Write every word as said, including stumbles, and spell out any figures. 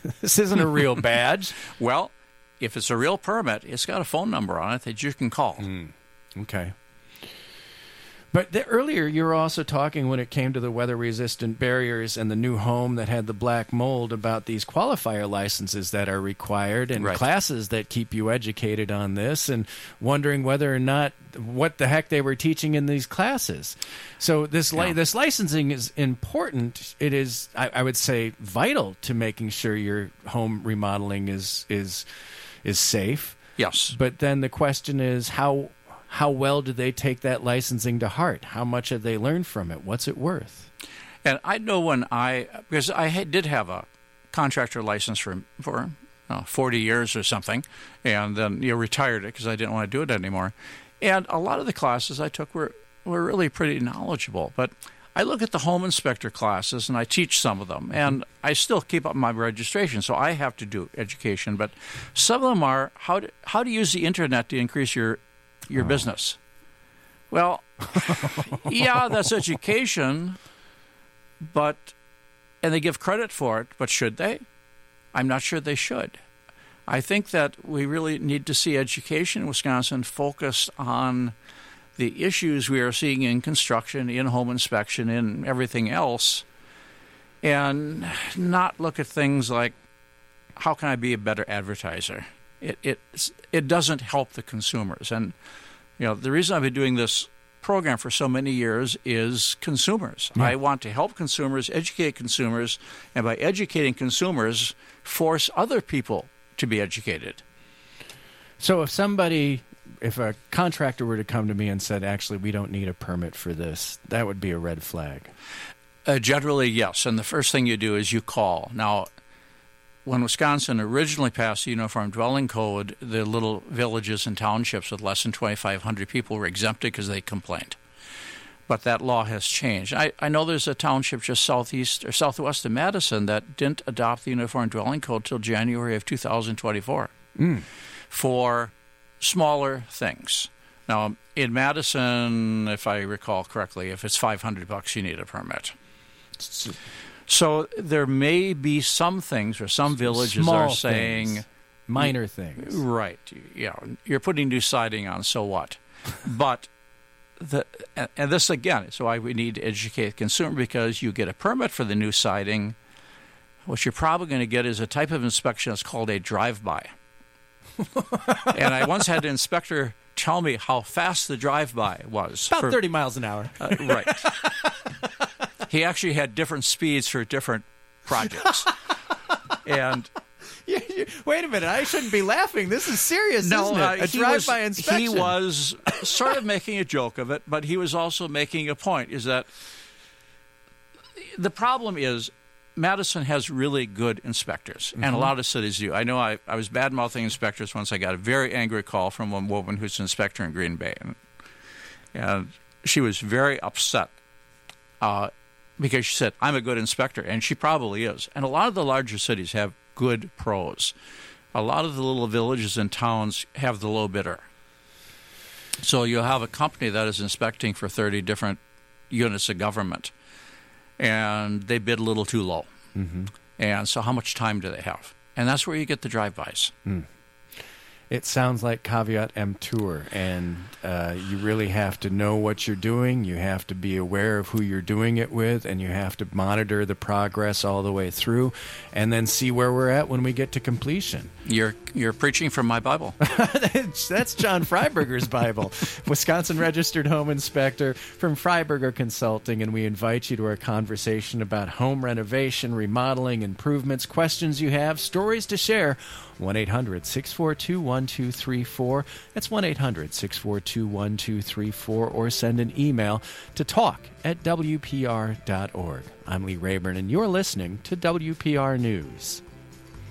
This isn't a real badge. Well, if it's a real permit, it's got a phone number on it that you can call. Mm. Okay. But the, earlier you were also talking when it came to the weather-resistant barriers and the new home that had the black mold about these qualifier licenses that are required and right. classes that keep you educated on this, and wondering whether or not what the heck they were teaching in these classes. So this li- yeah. this licensing is important. It is, I, I would say, vital to making sure your home remodeling is is is safe. Yes. But then the question is how. How well do they take that licensing to heart? How much have they learned from it? What's it worth? And I know when I, because I had, did have a contractor license for for uh, forty years or something, and then you know, retired it because I didn't want to do it anymore. And a lot of the classes I took were, were really pretty knowledgeable. But I look at the home inspector classes, and I teach some of them, and I still keep up my registration, so I have to do education. But some of them are how to, how to use the Internet to increase your your oh. business. Well, yeah, that's education, but, and they give credit for it, but should they? I'm not sure they should. I think that we really need to see education in Wisconsin focused on the issues we are seeing in construction, in home inspection, in everything else, and not look at things like, how can I be a better advertiser? It it it doesn't help the consumers. And you know, the reason I've been doing this program for so many years is consumers. Yeah. I want to help consumers, educate consumers, and by educating consumers, force other people to be educated. So if somebody, if a contractor were to come to me and said, actually, we don't need a permit for this, that would be a red flag. Uh, generally, yes. And the first thing you do is you call. Now, when Wisconsin originally passed the Uniform Dwelling Code, the little villages and townships with less than twenty-five hundred people were exempted because they complained. But that law has changed. I, I know there's a township just southeast or southwest of Madison that didn't adopt the Uniform Dwelling Code till January of two thousand twenty-four mm. for smaller things. Now, in Madison, if I recall correctly, if it's five hundred bucks, you need a permit. So there may be some things or some villages Small are saying... Things. Minor things. Right. Yeah. You're putting new siding on, so what? But, the and this again is why we need to educate the consumer, because you get a permit for the new siding. What you're probably going to get is a type of inspection that's called a drive-by. And I once had an inspector tell me how fast the drive-by was. About for, thirty miles an hour. Uh, right. He actually had different speeds for different projects. And you, you, wait a minute, I shouldn't be laughing. This is serious, no, isn't it? uh, A drive-by was, inspection. He was sort of making a joke of it, but he was also making a point, is that the problem is Madison has really good inspectors, mm-hmm. and a lot of cities do. I know I, I was bad-mouthing inspectors once. I got a very angry call from one woman who's an inspector in Green Bay, and, and she was very upset uh, because she said, I'm a good inspector, and she probably is. And a lot of the larger cities have good pros. A lot of the little villages and towns have the low bidder. So you'll have a company that is inspecting for thirty different units of government, and they bid a little too low. Mm-hmm. And so how much time do they have? And that's where you get the drive-bys. Mm. It sounds like caveat emptor, and uh, you really have to know what you're doing. You have to be aware of who you're doing it with, and you have to monitor the progress all the way through, and then see where we're at when we get to completion. You're you're preaching from my Bible. That's John Freiberger's Bible, Wisconsin Registered Home Inspector from Freiberger Consulting, and we invite you to our conversation about home renovation, remodeling, improvements, questions you have, stories to share. one eight hundred six four two one two three four. That's one eight hundred six four two one two three four, or send an email to talk at W P R dot org. I'm Lee Rayburn, and you're listening to W P R News.